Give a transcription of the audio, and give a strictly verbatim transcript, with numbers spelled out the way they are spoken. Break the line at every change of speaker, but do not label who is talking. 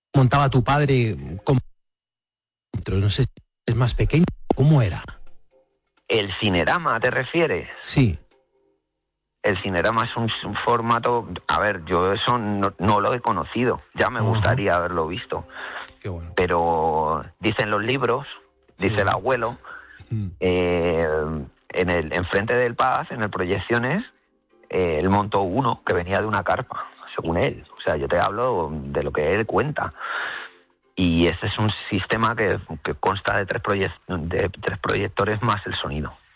montaba tu padre? ¿Cómo? No sé si es más pequeño. ¿Cómo era?
¿El Cinerama te refieres?
Sí.
El Cinerama es un, un formato... A ver, yo eso no, no lo he conocido. Ya me uh-huh. gustaría haberlo visto.
Qué bueno.
Pero dicen los libros, dice sí. el abuelo, uh-huh. eh, en el enfrente del Paz, en el Proyecciones, eh, él montó uno que venía de una carpa, según él. O sea, yo te hablo de lo que él cuenta. Y este es un sistema que, que consta de tres, proyect- de tres proyectores más el sonido.